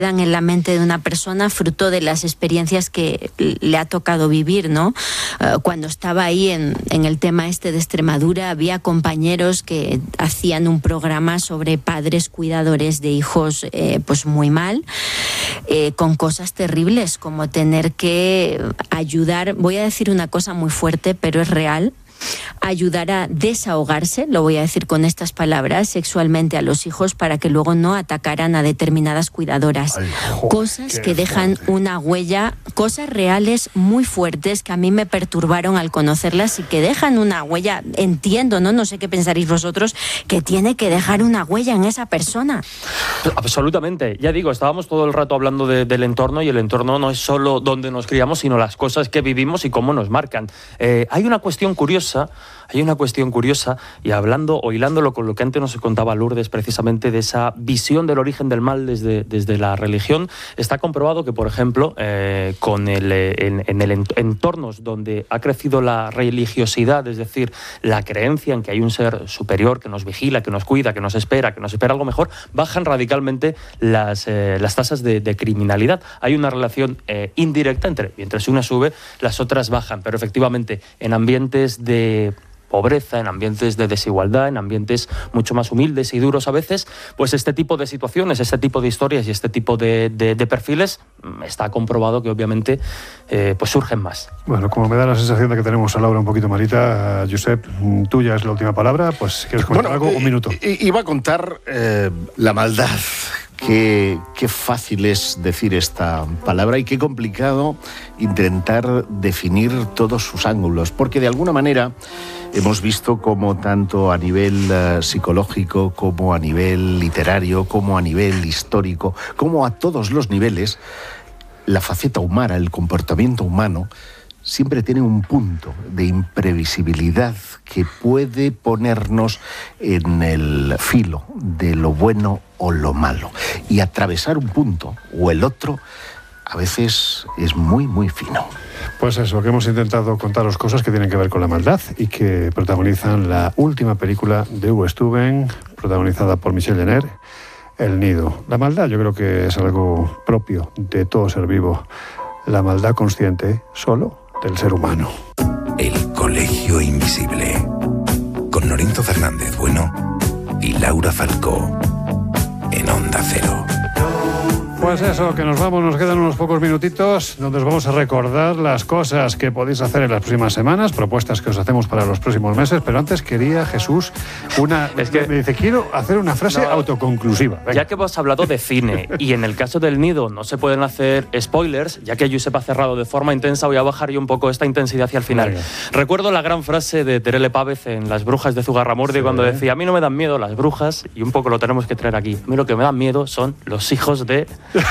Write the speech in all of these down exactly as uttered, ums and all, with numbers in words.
en la mente de una persona fruto de las experiencias que le ha tocado vivir, ¿no? Uh, cuando estaba ahí en, en el tema este de Extremadura, había compañeros que hacían un programa sobre padres cuidadores de hijos eh, pues muy mal, eh, con cosas terribles como tener que ayudar, voy a decir una cosa muy fuerte, pero es real, ayudar a desahogarse, lo voy a decir con estas palabras, sexualmente a los hijos para que luego no atacaran a determinadas cuidadoras. Ay, joder, cosas que dejan fuerte. Una huella, cosas reales muy fuertes que a mí me perturbaron al conocerlas y que dejan una huella, entiendo, ¿no? No sé qué pensaréis vosotros, que tiene que dejar una huella en esa persona. Absolutamente. Ya digo, estábamos todo el rato hablando de, del entorno y el entorno no es solo donde nos criamos, sino las cosas que vivimos y cómo nos marcan. Eh, hay una cuestión curiosa Hay una cuestión curiosa, y hablando o hilándolo con lo que antes nos contaba Lourdes, precisamente de esa visión del origen del mal desde, desde la religión, está comprobado que, por ejemplo, eh, con el, en, en el entornos donde ha crecido la religiosidad, es decir, la creencia en que hay un ser superior que nos vigila, que nos cuida, que nos espera, que nos espera algo mejor, bajan radicalmente las, eh, las tasas de, de criminalidad. Hay una relación eh, indirecta entre, mientras una sube, las otras bajan, pero efectivamente en ambientes de de pobreza, en ambientes de desigualdad, en ambientes mucho más humildes y duros a veces, pues este tipo de situaciones, este tipo de historias y este tipo de, de, de perfiles está comprobado que obviamente eh, pues surgen más. Bueno, como me da la sensación de que tenemos a Laura un poquito malita, Josep, tuya es la última palabra, pues ¿quieres comentar bueno, algo? Un minuto. Iba a contar eh, la maldad. Qué, qué fácil es decir esta palabra y qué complicado intentar definir todos sus ángulos, porque de alguna manera hemos visto cómo tanto a nivel uh, psicológico, como a nivel literario, como a nivel histórico, como a todos los niveles, la faceta humana, el comportamiento humano, siempre tiene un punto de imprevisibilidad que puede ponernos en el filo de lo bueno o lo malo. Y atravesar un punto o el otro a veces es muy, muy fino. Pues eso, que hemos intentado contaros cosas que tienen que ver con la maldad y que protagonizan la última película de Hugo Stuben, protagonizada por Michel Jenner, El Nido. La maldad yo creo que es algo propio de todo ser vivo. La maldad consciente solo del ser humano. El Colegio Invisible, con Norinto Fernández Bueno y Laura Falcó, en Onda Cero. Pues eso, que nos vamos, nos quedan unos pocos minutitos donde os vamos a recordar las cosas que podéis hacer en las próximas semanas, propuestas que os hacemos para los próximos meses, pero antes quería, Jesús, una... Es que me dice, quiero hacer una frase no, autoconclusiva. Venga. Ya que hemos hablado de cine y en el caso del Nido no se pueden hacer spoilers, ya que Josep ha cerrado de forma intensa, voy a bajar yo un poco esta intensidad hacia el final. Venga. Recuerdo la gran frase de Terele Pávez en Las Brujas de Zugarramurdi, sí, cuando decía, a mí no me dan miedo las brujas, y un poco lo tenemos que traer aquí. A mí lo que me dan miedo son los hijos de...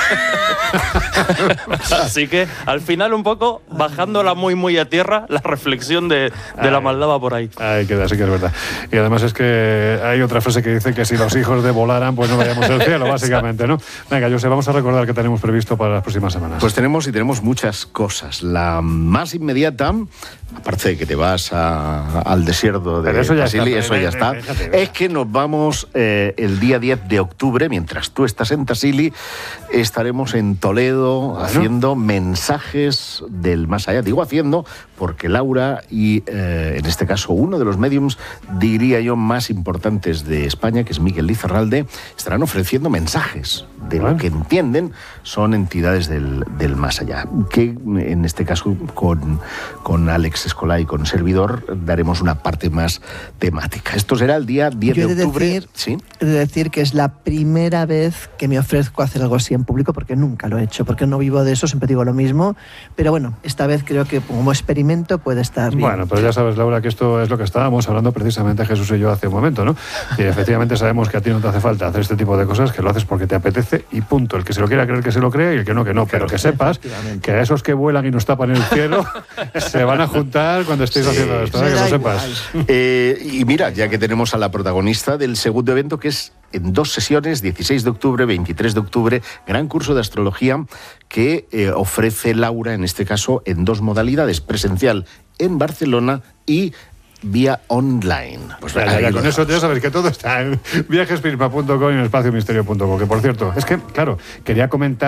Así que al final un poco bajándola muy muy a tierra, la reflexión de, de ay, la maldad va por ahí. Ay, que sí que es verdad. Y además es que hay otra frase que dice que si los hijos de volaran pues no vayamos al cielo, básicamente, ¿no? Venga, José, vamos a recordar que tenemos previsto para las próximas semanas. Pues tenemos y tenemos muchas cosas. La más inmediata, aparte de que te vas a, al desierto de eso ya Tassili, está, eso ya está, es que nos vamos eh, el día diez de octubre, mientras tú estás en Tassili, estaremos en Toledo bueno. haciendo mensajes del más allá. Digo haciendo porque Laura y eh, en este caso uno de los mediums, diría yo, más importantes de España, que es Miquel Lizarralde, estarán ofreciendo mensajes de bueno. lo que entienden son entidades del, del más allá, que en este caso con, con Alex Escolá y con servidor daremos una parte más temática. Esto será el día diez de octubre. Decir, ¿Sí? He de decir que es la primera vez que me ofrezco a hacer algo así en público, porque nunca lo he hecho, porque no vivo de eso, siempre digo lo mismo, pero bueno, esta vez creo que como experimento puede estar bien. Bueno, pero ya sabes, Laura, que esto es lo que estábamos hablando precisamente Jesús y yo hace un momento, ¿no? Y efectivamente sabemos que a ti no te hace falta hacer este tipo de cosas, que lo haces porque te apetece y punto. El que se lo quiera creer que se lo cree y el que no, que no, pero que sepas que a esos que vuelan y nos tapan el cielo se van a juntar cuando estéis sí, haciendo esto, ¿eh? Que lo sepas. Eh, y mira, ya que tenemos a la protagonista del segundo evento, que es en dos sesiones, dieciséis de octubre, veintitrés de octubre, gran curso de astrología que eh, ofrece Laura, en este caso, en dos modalidades, presencial en Barcelona y vía online. Pues ya, ya, ya, con eso ya sabes que todo está en viajes prisma punto com y en espacio misterio punto com, que por cierto, es que, claro, quería comentar